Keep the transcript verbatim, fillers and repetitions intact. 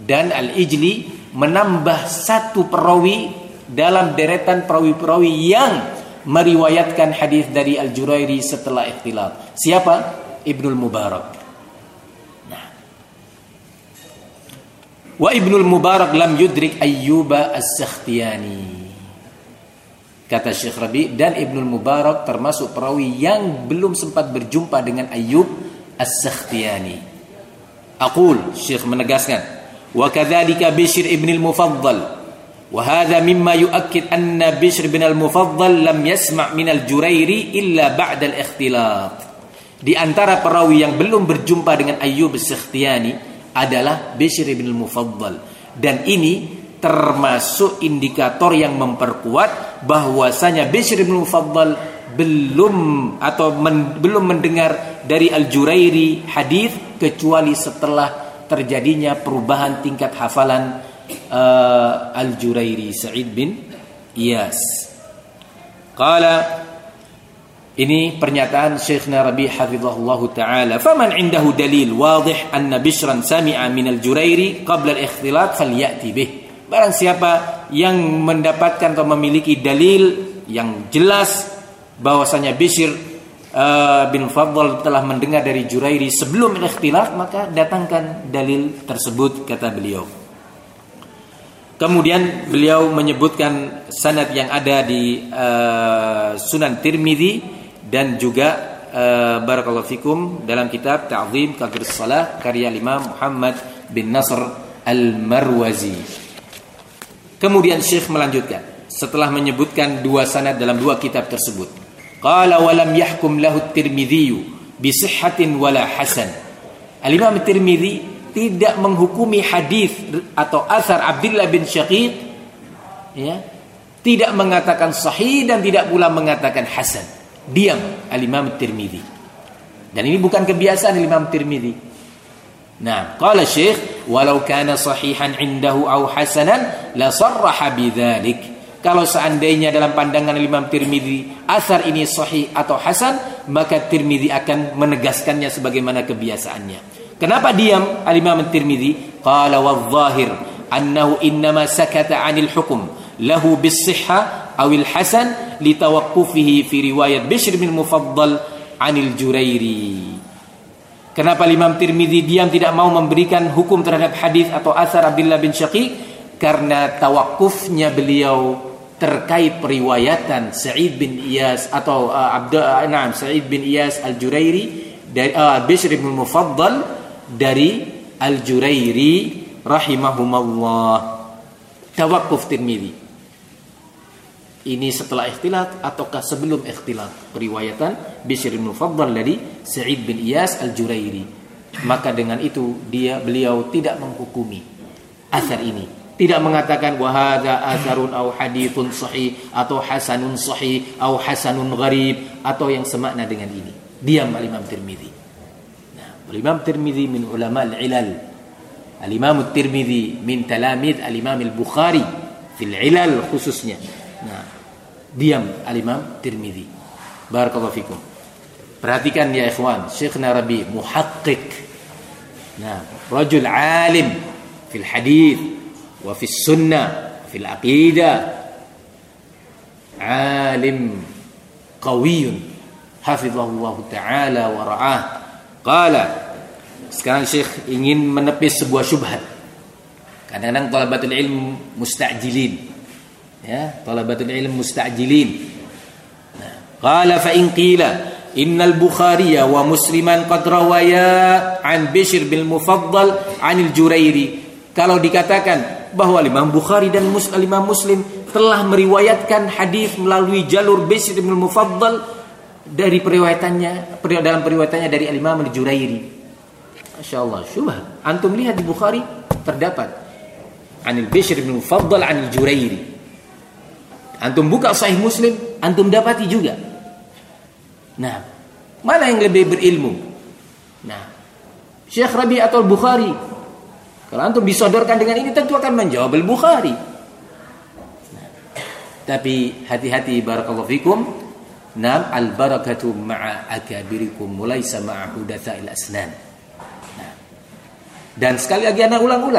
Dan Al-Ijli menambah satu perawi dalam deretan perawi-perawi yang meriwayatkan hadis dari Al-Jurairi setelah ikhtilat. Siapa? Ibnul Mubarak. Nah. Wa Ibnul Mubarak lam yudrik Ayyuba As-Sakhtiyani. Kata Syekh Rabi, dan Ibnul Mubarak termasuk perawi yang belum sempat berjumpa dengan Ayyub As-Sakhtiyani. Aqul, Syekh menegaskan, wa kadzalika Bishr ibn al-Mufaddal, wa hadha mimma yu'akkid anna Bishr ibn al-Mufaddal lam yasma' min al-Jurairi illa ba'da al-ikhtilat. Di antara perawi yang belum berjumpa dengan Ayyub As-Sakhtiyani adalah Bishr ibn al-Mufaddal, dan ini termasuk indikator yang memperkuat bahwasanya Bishr bin Mufaddal belum atau men, belum mendengar dari Al-Jurairi hadis kecuali setelah terjadinya perubahan tingkat hafalan uh, Al-Jurairi Sa'id bin Iyas. Qala, ini pernyataan Syekhna Rabi hafizahullahu taala, faman indahu dalil wadih anna Bishran sami'a min Al-Jurairi qabla al-ikhtilat falyati bih. Barang siapa yang mendapatkan atau memiliki dalil yang jelas bahwasanya Bishr uh, bin Fadl telah mendengar dari Jurairi sebelum ikhtilaf, maka datangkan dalil tersebut, kata beliau. Kemudian beliau menyebutkan sanad yang ada di uh, Sunan Tirmidzi dan juga uh, barakallahu fikum dalam kitab Ta'zim Qadrus Shalah karya Imam Muhammad bin Nasr Al-Marwazi. Kemudian Syekh melanjutkan setelah menyebutkan dua sanad dalam dua kitab tersebut. Qala wa lam yahkum lahu at-Tirmidzi bi sihhatin wala hasan. Al-Imam At-Tirmidzi tidak menghukumi hadis atau asar Abdullah bin Syaqiq, ya, tidak mengatakan sahih dan tidak pula mengatakan hasan. Diam Al-Imam At-Tirmidzi. Dan ini bukan kebiasaan Al-Imam At-Tirmidzi. Nah, qala Syekh, walau kana sahihan indahu aw hasanan la sarraha bidzalik. Kalau seandainya dalam pandangan Imam Tirmidzi asar ini sahih atau hasan, maka Tirmidzi akan menegaskannya sebagaimana kebiasaannya. Kenapa diam Al-Imam Tirmidzi? Qala wadh-dhahir annahu innama sakata 'anil hukm lahu bis-sihha aw al-hasan li tawaqqufihi fi riwayat Bishr bin Mufaddal 'anil Jurairi. Kenapa Imam Tirmidzi diam tidak mau memberikan hukum terhadap hadis atau asar Abdullah bin Syaqiq? Karena tawakufnya beliau terkait periwayatan Sa'id bin Iyas atau uh, Abdul uh, Naam Sa'id bin Iyas Al-Jurairi dari uh, Bishr bin Mufaddal dari Al-Jurairi rahimahumallah. Tawakuf Tirmidzi. Ini setelah ikhtilat ataukah sebelum ikhtilat? Periwayatan Bishr bin Mufaddal dari Sa'id bin Iyas Al-Jurairi. Maka dengan itu dia beliau tidak menghukumi asar ini, tidak mengatakan wa hadza asarun aw haditsun sahih atau hasanun sahih atau hasanun gharib atau yang semakna dengan ini. Diam Al-Imam Tirmidzi. Nah, Al-Imam Tirmidzi min ulama al-ilal. Al-Imam Tirmidzi min talamid Al-Imam Al-Bukhari fil ilal khususnya. Nah, diam Al-Imam Tirmidzi. Barakallahu fikum. Perhatikan ya ikhwan, Syekhna Rabi muhaqqiq. Nah, rajul alim fil hadith wa fis sunnah fil aqidah. Alim qawiyun hafizahullah taala wa ra'ah. Qala, sekarang Syekh ingin menepis sebuah syubhat. Kadang-kadang talabatul ilm musta'jilin. Ya, talabatul ilm musta'jilin. Nah, qala fa in qila innal Bukhari wa Musliman qad rawaya an Bishr bil Mufaddal anil Jurairi. Kalau dikatakan bahwa Imam Bukhari dan Muslim, Imam Muslim telah meriwayatkan hadis melalui jalur Bishr bil Mufaddal dari periwayatannya dalam periwayatannya dari Imam Al-Jurairi. Masyaallah, syubhat. Antum lihat di Bukhari terdapat anil Bishr bil Mufaddal anil Jurairi. Antum buka Sahih Muslim, antum dapati juga. Nah, mana yang lebih berilmu? Nah, Syekh Rabi atau Bukhari? Kalau antum disodorkan dengan ini tentu akan menjawab Al-Bukhari. Nah, tapi hati-hati barakallahu fikum. Nam al-barakatu ma'a akabirikum walaysa ma'a hudatsa'il asnan. Nah, dan sekali lagi ana ulang-ulang